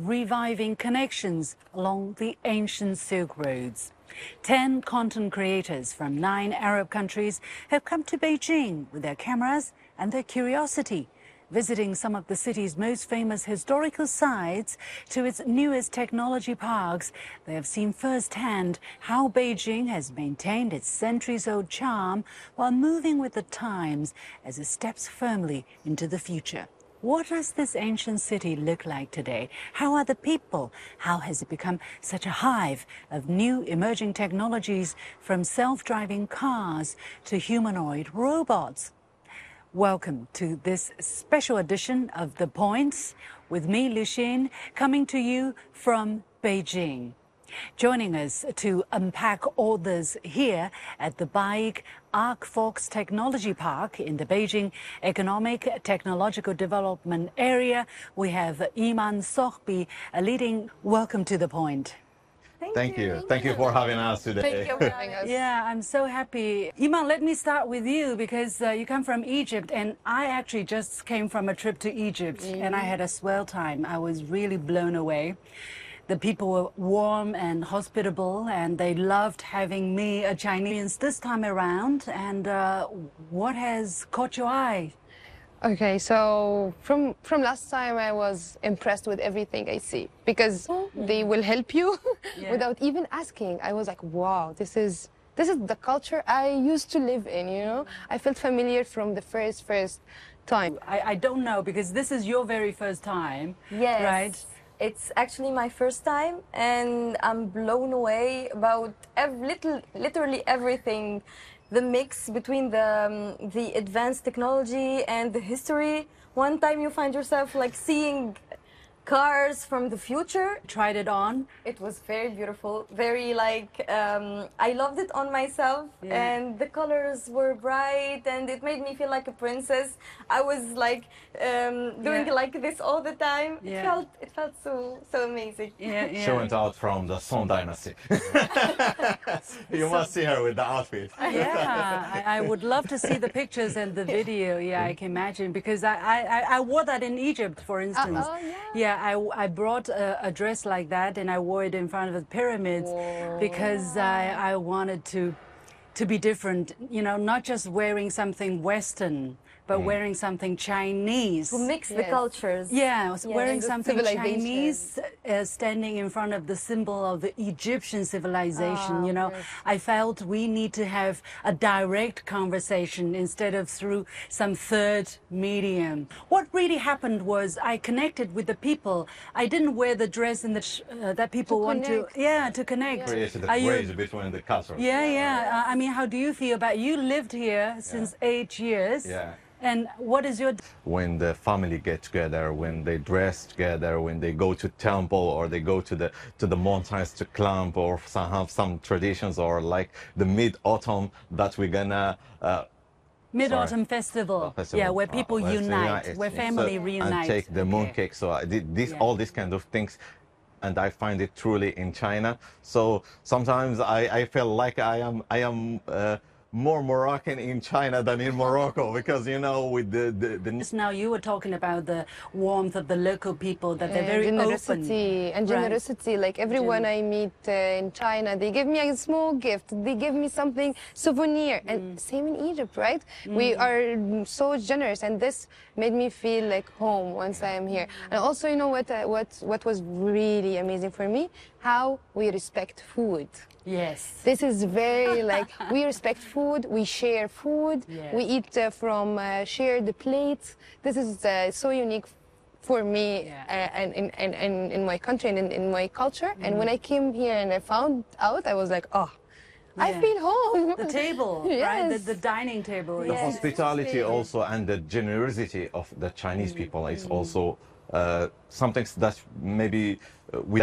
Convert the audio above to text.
reviving connections along the ancient Silk Roads. 10 content creators from 9 Arab countries have come to Beijing with their cameras and their curiosity, visiting some of the city's most famous historical sites to its newest technology parks. They have seen firsthand how Beijing has maintained its centuries-old charm while moving with the times as it steps firmly into the future. What does this ancient city look like today? How are the people? How has it become such a hive of new emerging technologies, from self-driving cars to humanoid robots? Welcome to this special edition of The Points with me, Liu Xin, coming to you from Beijing. Joining us to unpack all this here at the BAIC Arcfox Technology Park in the Beijing Economic Technological Development Area, we have Iman Sohbi, a leading. Welcome to The Point. Thank you. Thank you for having us today. Thank you for having us. Yeah, I'm so happy. Iman, let me start with you because you come from Egypt, and I actually just came from a trip to Egypt, and I had a swell time. I was really blown away. The people were warm and hospitable, and they loved having me, a Chinese, this time around. And what has caught your eye? Okay, so from last time I was impressed with everything I see, because they will help you without even asking. I was like, wow, this is the culture I used to live in, you know? I felt familiar from the first time. I don't know, because this is your very first time, Yes. right? It's actually my first time, and I'm blown away about literally everything. The mix between the advanced technology and the history. One time you find yourself like seeing cars from the future. Tried it on. It was very beautiful, very like, I loved it on myself, and the colors were bright, and it made me feel like a princess. I was like doing like this all the time. It felt so amazing. She went out from the Song Dynasty. You must see her with the outfit. Yeah, I would love to see the pictures and the video. Yeah, I can imagine, because I wore that in Egypt, for instance. Yeah, I brought a dress like that, and I wore it in front of the pyramids. Whoa. Because I wanted to be different, you know, not just wearing something Western, but wearing something Chinese. To mix the cultures. Yeah, I was wearing the something civilization. Chinese, standing in front of the symbol of the Egyptian civilization, you know. Yes. I felt we need to have a direct conversation instead of through some third medium. What really happened was I connected with the people. I didn't wear the dress in the that people want to, to connect. Created a Are you- bridge between the cultures. Yeah. I mean, how do you feel about, you lived here since 8 years. Yeah. And what is your... When the family get together, when they dress together, when they go to temple, or they go to the mountains to climb, or have some traditions, or like the mid-autumn that we're gonna Mid-Autumn Festival. Yeah, where people unite, where family reunite. And take the mooncake. So I did this, all these kind of things, and I find it truly in China. So sometimes I feel like I am more Moroccan in China than in Morocco, because, you know, with the Just now you were talking about the warmth of the local people, that they're very generosity open. and generosity. Like everyone I meet in China, they give me a small gift. They give me something souvenir, and same in Egypt, right? We are so generous, and this made me feel like home once I am here. And also, you know what was really amazing for me? How we respect food. Yes. This is very like, we respect food, we share food, we eat from shared plates. This is so unique for me and in my country and in my culture. And when I came here and I found out, I was like, oh, I feel home. The table, right? The dining table. The hospitality also, and the generosity of the Chinese people is also something that maybe we